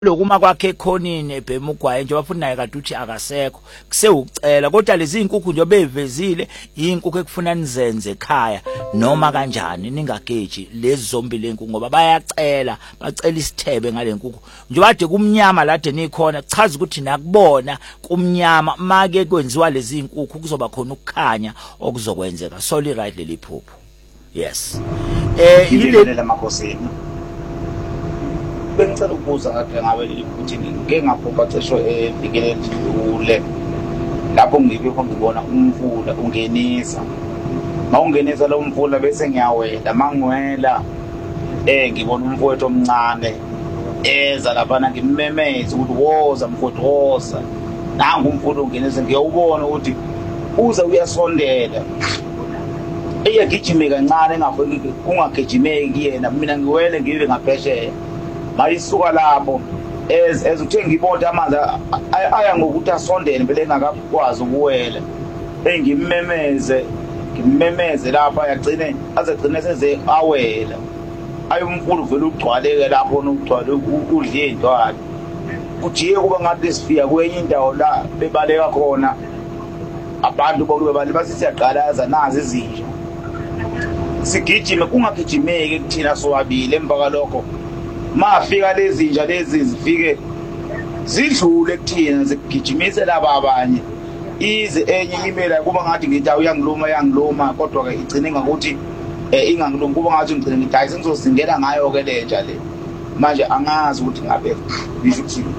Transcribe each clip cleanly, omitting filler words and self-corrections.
lokuma kwakhe ekhonini ebhema ugwaye njengoba futhi naye kade uthi akasekho kusewucela kodwa lezi inkukhu nje beyivezile inkukhu ekufuna nizenze ekhaya noma kanjani ningageji lezi zombili inkukhu ngoba bayacela bacela isithebe ngale nkukhu nje bade kumnyama lade nikhona chaza ukuthi nakubona kumnyama make kwenziwa lezi inkukhu kuzoba khona ukukhanya okuzokwenzeka solely right leli phupho yes ile lamakhosini bengicela ukubuza kade ngabe ukuthi ngeke ngaphupha cisho evikele lidlule lapho ngibikho ngibona umfula ungenisa mawungenisa lo mfula bese ngiyawela mangwela ngibona umfowethu omncane eza lapha ngimemeza ukuthi woza mfowethu woza nangu umfula ungenisa ngiyawubona ukuthi uza uyasondela eyagijime kancane engafiki ungagijimeki yena mina ngiwele ngibe ngaphesheya mayisuka lapho ezuthe ngibonda amanzi aya ngokuthi asondele phela engakakwazi ukuwela ngimemeze lapha yagcine azegcine seze awela ayumfulu vele ugcwaleke lapho nogcwale udle indwala kujiye kuba ngathi sifika kwenye indawo la bebaleka khona abantu bokube bali basiyaqalaza nazi izinja sigijime kungagijimeki kuthina sowabile emva lokho mafika lezi nja lezi zifike zidlule kuthina zigijimise laba abanye ize enye imela kuba ngathi ngithi uyangiluma kodwa ke igcine ngakuthi ingangilumi kuba ngathi ngicine ngithi hayi sengizosingela ngayo ke lenja le manje angazi ukuthi ngabe bisho ukuthini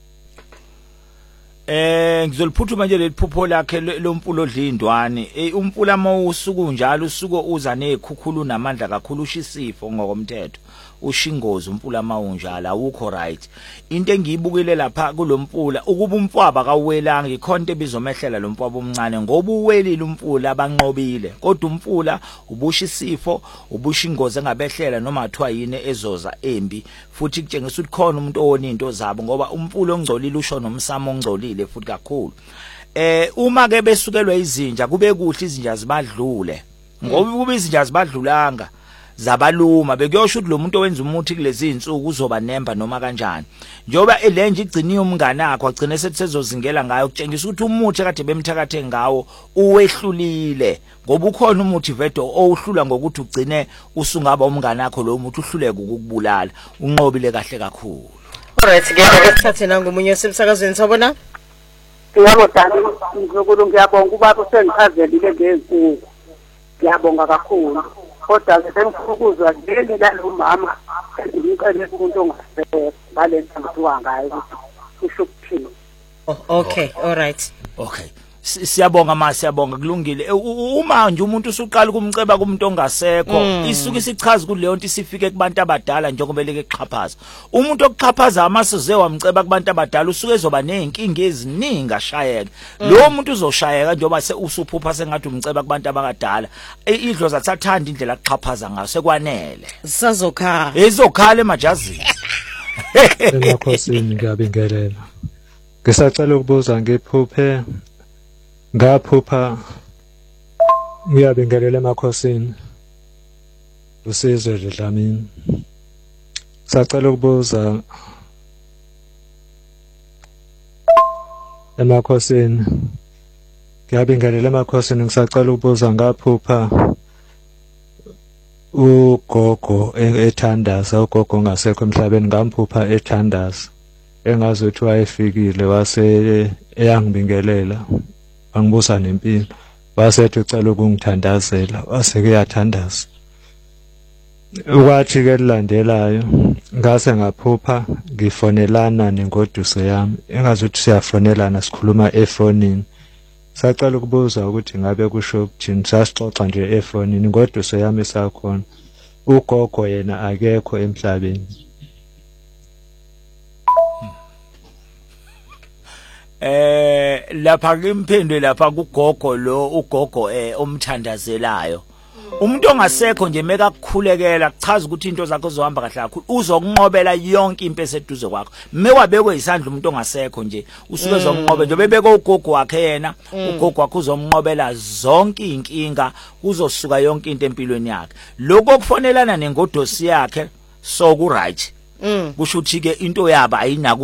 ngizoliphuthuma nje leliphupho lakhe lompulo odlindwane umpula mawusuku njalo usuku uza nezikhukhulu namandla kakhulu ushisifo ngokomthetho ushingozi umpula mawunjala awukho right into engiyibukile lapha kulompula ukuba umfwaba kawelanga ikhonto ebizomehlela lompwaba omncane ngoba uwelile umpula abanqobile kodwa umpula ubushisifo ubushingozi engabehlela noma athiwa yini ezoza embi futhi kutshengisa ukuthi khona umuntu owona into zabo ngoba umpula ongcolile usho nomsamo ongcolile futhi kakhulu uma ke besukelwa izinja kube kuhle izinja zibadlule ngoba kube izinja zibadlulanga zabaluma bekuyosho ukuthi lo muntu owenza umuthi kulezi insuku uzoba nemba noma kanjani njoba elenje igciniye umngane wakhe agcine sezozingela ngayo kutshengisa ukuthi umuthi kade bemthakathe ngawo uwehlulile ngoba ukhona umuthi vedo owuhlula ngokuthi ugcine usungaba umngane wakho lo muthi uhluleke ukukubulala unqobile kahle kakhulu. Alright ngeke sithathe nangomunye semsakazweni sabona yabo dani ngizokulu ngiyabonga ubaba usengichazelile ngezinkukhu ngiyabonga kakhulu kodwa ke sengifukuzwa ngeke lalo mama ngicela umuntu ongasebenza balento kuthiwa ngayo ukuthi usho ukuthini. Okay alright okay siyabonga siyabonga kulungile uma nje umuntu usuqala kumceba kumuntu ongasekho isuke isichaza kuleyo nto isifike kubantu abadala njengoba beleke xhaphaza umuntu okuxhaphaza amasoze wamceba kubantu abadala usuke ezoba nezinkinga eziningi ashayeka lo muntu uzoshayeka njengoba usuphupha sengathi umceba kubantu abadala idlozi athathanda indlela akuxhaphaza ngayo sekwanele sazokhala ezokhala emajazini emakhosini ngiyabingelela ngisacela ukubuza ngiphuphe ngaphupha ngiyabingelela emakhosini usizwe Dlamini sacela ukubuza emakhosini ngiyabingelela emakhosini ngisacela ukubuza ngaphupha ugogo ethandasa ugogo ngasekho emhlabeni ngamphupha ethandasa engazi ukuthi wayefikile wase eyangibingelela angibusa nempilo wasethi ucela ukungithandazela waseke yathandaza ukwathi ke lilandelayo ngase ngaphupha ngifonelana nengoduso yami engazi ukuthi siyafonelana sikhuluma efonini sacela ukubuza ukuthi ngabe kusho ukuthini sasixoxa nje efonini ngoduso yami sakhona ugogo yena akekho emhlabeni lapha kimphindwe lapha kugogo lo ugogo omthandazelayo umuntu ongasekho nje meka kukhulekela kuchaza ukuthi into zakho zohamba kahle kakhulu uzokunqobela yonke impese eduze kwakho mewabekwe isandla umuntu ongasekho nje usuke zokunqobe nje bebeke ugogo wakhe yena ugogo wakhe uzomnqobela zonke inkinga kuzosuka yonke into empilweni yakhe lokho kufonelana nengodosi yakhe so ku right kusho ukuthi ke into yabo ayinaka